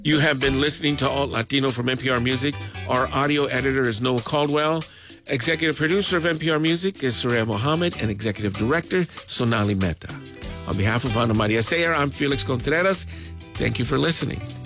You have been listening to Alt Latino from NPR Music. Our audio editor is Noah Caldwell. Executive producer of NPR Music is Soraya Mohammed, and executive director, Sonali Mehta. On behalf of Ana Maria Sayer, I'm Felix Contreras. Thank you for listening.